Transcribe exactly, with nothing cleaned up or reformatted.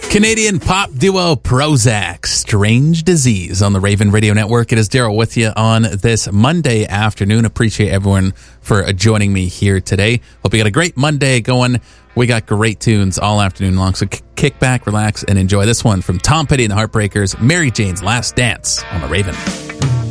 Canadian pop duo Prozzäk, Strange Disease on the Raven Radio Network. It is Daryl with you on this Monday afternoon. Appreciate everyone for joining me here today. Hope you got a great Monday going. We got great tunes all afternoon long, so kick back, relax, and enjoy this one from Tom Petty and the Heartbreakers, Mary Jane's Last Dance on the Raven.